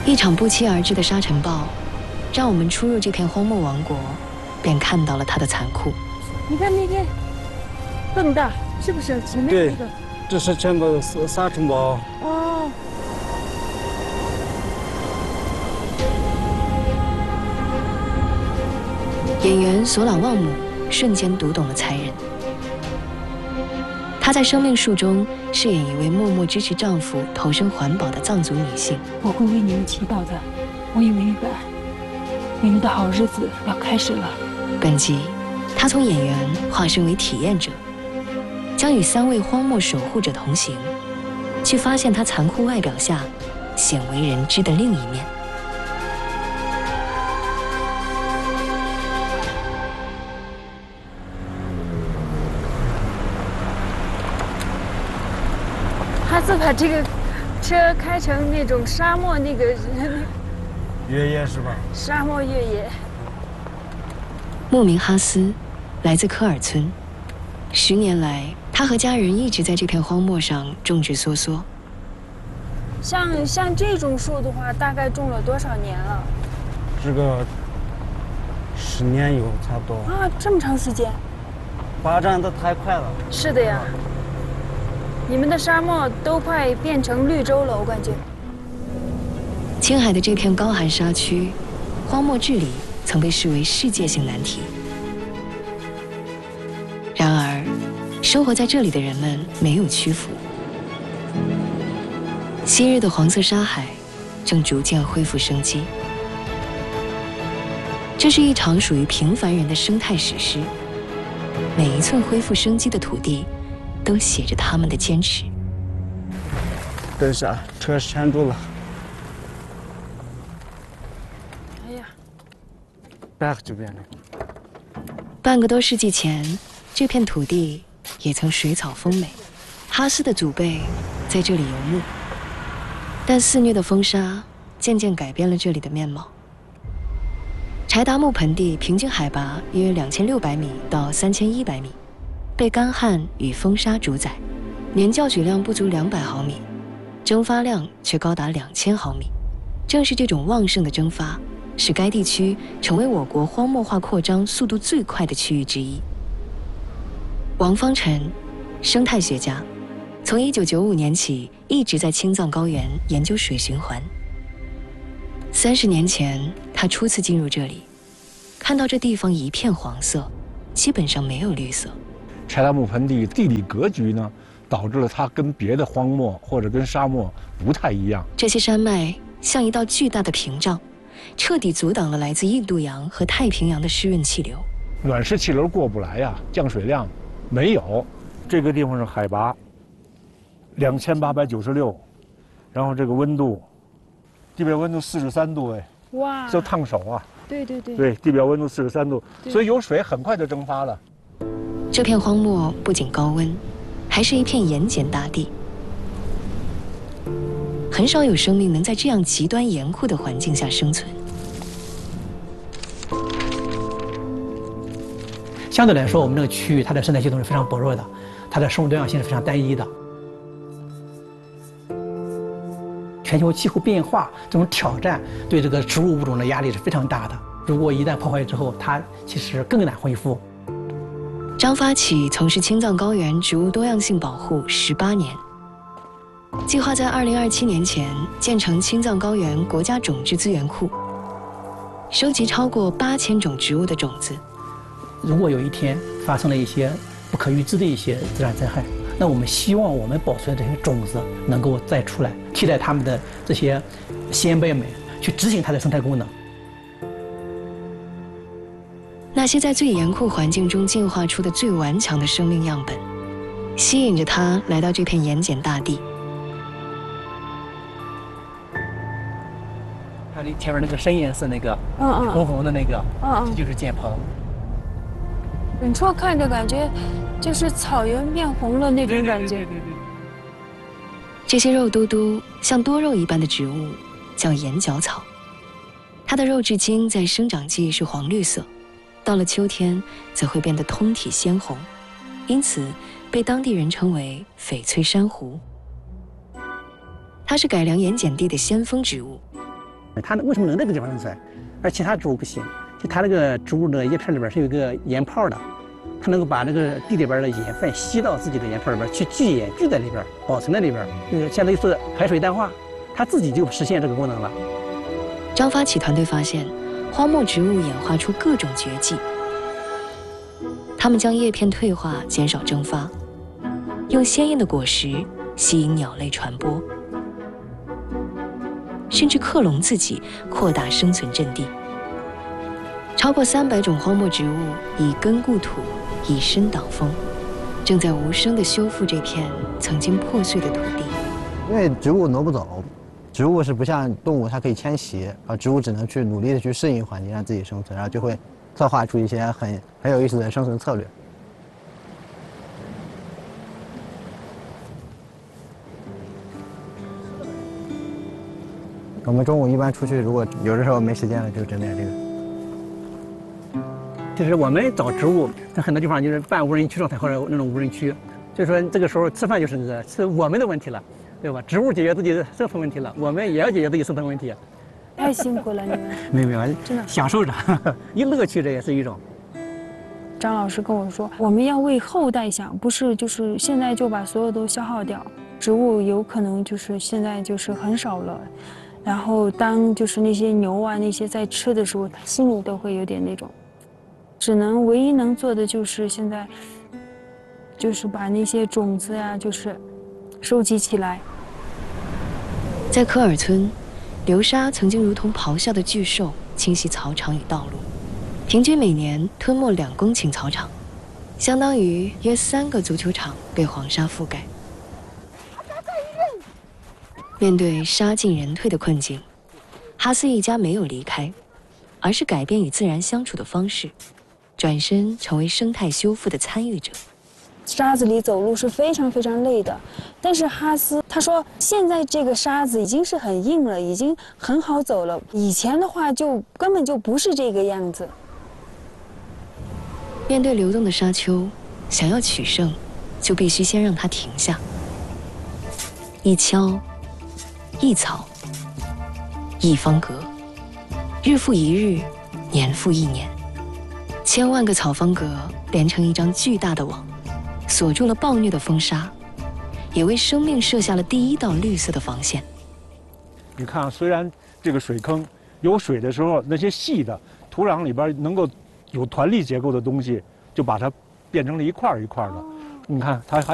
一场不期而至的沙尘暴，让我们出入这片荒漠王国，便看到了它的残酷。 你看那边更大，是不是？前面那个， 这是全部沙尘暴。 哦。 演员索朗旺姆瞬间读懂了才人。她在生命树中饰演一位默默支持丈夫投身环保的藏族女性。 我会为你们祈祷的，我有预感，你们的好日子要开始了。 本集，她从演员化身为体验者，将与3位荒漠守护者同行，去发现她残酷外表下鲜为人知的另一面。 哈斯把这个车开成那种沙漠那个越野是吧？ 沙漠越野。 穆明哈斯来自科尔村，10年来，他和家人一直在这片荒漠上种植梭梭。 像这种树的话，大概种了多少年了？ 这个10年有差不多。 啊，这么长时间？ 发展的太快了。 是的呀。你们的沙漠都快变成绿洲了，我感觉。 青海的这片高寒沙区，荒漠治理曾被视为世界性难题。然而，生活在这里的人们没有屈服。昔日的黄色沙海正逐渐恢复生机。这是一场属于平凡人的生态史诗，每一寸恢复生机的土地都写着他们的坚持。 等一下，车陷住了。 哎呀 ，back 这边的。 半个多世纪前，这片土地也曾水草丰美，哈斯的祖辈在这里游牧。但肆虐的风沙渐渐改变了这里的面貌。柴达木盆地平均海拔约2600米到3100米。被干旱与风沙主宰，年降水量不足200毫米，蒸发量却高达2000毫米。正是这种旺盛的蒸发，使该地区成为我国荒漠化扩张速度最快的区域之一。王方辰，生态学家，从1995年起一直在青藏高原研究水循环。30年前，他初次进入这里，看到这地方一片黄色，基本上没有绿色。 柴达木盆地地理格局呢，导致了它跟别的荒漠或者跟沙漠不太一样。 这些山脉像一道巨大的屏障，彻底阻挡了来自印度洋和太平洋的湿润气流。 暖湿气流过不来呀，降水量没有。这个地方是海拔2896，然后这个温度，地表温度43度，哎， 哇， 就烫手啊。 对对对。 对，地表温度43度，所以有水很快就蒸发了。 这片荒漠不仅高温，还是一片盐碱大地。很少有生命能在这样极端严酷的环境下生存。 相对来说，我们这个区域它的生态系统是非常薄弱的，它的生物多样性是非常单一的。全球气候变化这种挑战对这个植物物种的压力是非常大的。如果一旦破坏之后，它其实更难恢复。 张发起从事青藏高原植物多样性保护18年，计划在2027年前建成青藏高原国家种质资源库，收集超过8000种植物的种子。 如果有一天发生了一些不可预知的一些自然灾害，那我们希望我们保存的这些种子能够再出来，替代它们的这些先辈们去执行它的生态功能。 那些在最严酷环境中进化出的最顽强的生命样本，吸引着他来到这片盐碱大地。 看你前面那个深颜色那个，红红的那个，这就是碱棚。 远处看着感觉就是草原变红了那种感觉。对。 这些肉嘟嘟像多肉一般的植物叫眼角草，它的肉质茎在生长季是黄绿色，到了秋天则会变得通体鲜红，因此被当地人称为翡翠珊瑚。它是改良盐碱地的先锋植物， 它为什么能这个地方生出来，而其他植物不行？就它那个植物的叶片里边是有一个盐泡的，它能够把那个地里边的盐分吸到自己的盐泡里边去聚盐，聚在里边，保存在里边，就是相当于是排水淡化，它自己就实现这个功能了。 张发起团队发现，荒漠植物演化出各种绝技，它们将叶片退化，减少蒸发，用鲜艳的果实吸引鸟类传播，甚至克隆自己，扩大生存阵地。超过300种荒漠植物以根固土，以身挡风，正在无声地修复这片曾经破碎的土地。 因为植物挪不走，植物是不像动物，它可以迁徙，而植物只能去努力的去适应环境，让自己生存，然后就会策划出一些很有意思的生存策略。我们中午一般出去，如果有的时候没时间了，就整点这个。 就是我们找植物，在很多地方就是半无人区状态或者那种无人区，就是说这个时候吃饭是我们的问题了，对吧？植物解决自己的生存问题了，我们也要解决自己生存问题。 太辛苦了，你们。 没有， 真的享受着，一乐趣这也是一种。 张老师跟我说，我们要为后代想，不是就是现在就把所有都消耗掉。植物有可能就是现在就是很少了，然后当就是那些牛啊那些在吃的时候，他心里都会有点那种。唯一能做的就是现在，就是把那些种子呀，就是收集起来。 在科尔村，流沙曾经如同咆哮的巨兽侵袭草场与道路，平均每年吞没2公顷草场，相当于约3个足球场被黄沙覆盖。面对沙进人退的困境，哈斯一家没有离开，而是改变与自然相处的方式，转身成为生态修复的参与者。 沙子里走路是非常非常累的，但是哈斯他说，现在这个沙子已经是很硬了，已经很好走了。以前的话就根本就不是这个样子。 面对流动的沙丘，想要取胜，就必须先让它停下。一锹，一草，一方格，日复一日，年复一年，千万个草方格连成一张巨大的网，锁住了暴虐的风沙，也为生命设下了第一道绿色的防线。 你看，虽然这个水坑有水的时候，那些细的土壤里边能够有团粒结构的东西，就把它变成了一块一块的。你看，它还